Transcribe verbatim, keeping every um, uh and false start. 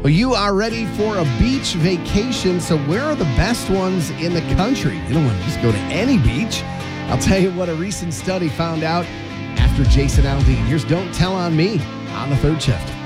Well, you are ready for a beach vacation, so where are the best ones in the country? You don't want to just go to any beach. I'll tell you what a recent study found out after Jason Aldean. Here's Don't Tell on Me on the third shift.